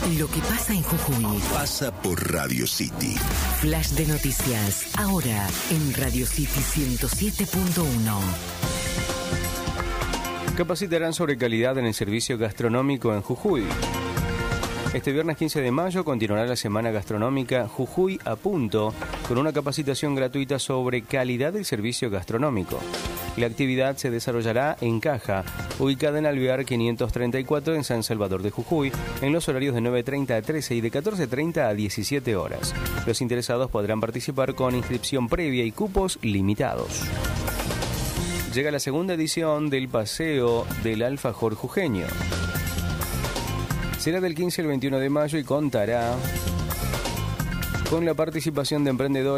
Lo que pasa en Jujuy. Pasa por Radio City. Flash de noticias, ahora en Radio City 107.1. Capacitarán sobre calidad en el servicio gastronómico en Jujuy. Este viernes 15 de mayo continuará la semana gastronómica Jujuy a Punto, con una capacitación gratuita sobre calidad del servicio gastronómico. La actividad se desarrollará en Caja, ubicada en Alvear 534 en San Salvador de Jujuy, en los horarios de 9:30 a 13 y de 14:30 a 17 horas. Los interesados podrán participar con inscripción previa y cupos limitados. Llega la segunda edición del Paseo del Alfajor Jujeño. Será del 15 al 21 de mayo y contará con la participación de emprendedores